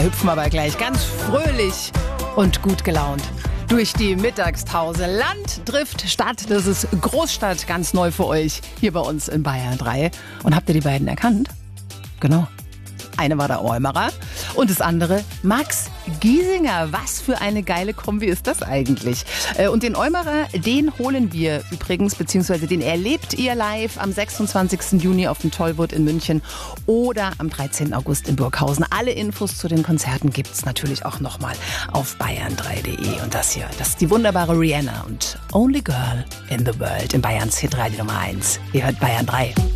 Hüpfen aber gleich ganz fröhlich und gut gelaunt durch die Mittagspause. Land trifft Stadt, das ist Großstadt, ganz neu für euch hier bei uns in Bayern 3. Und habt ihr die beiden erkannt? Genau. Eine war der Eumerer und das andere Max Giesinger. Was für eine geile Kombi ist das eigentlich? Und den Eumerer, den holen wir übrigens, beziehungsweise den erlebt ihr live am 26. Juni auf dem Tollwood in München oder am 13. August in Burghausen. Alle Infos zu den Konzerten gibt's natürlich auch nochmal auf bayern3.de. Und das hier, das ist die wunderbare Rihanna und Only Girl in the World in Bayerns Hitradio Nummer 1. Ihr hört Bayern 3.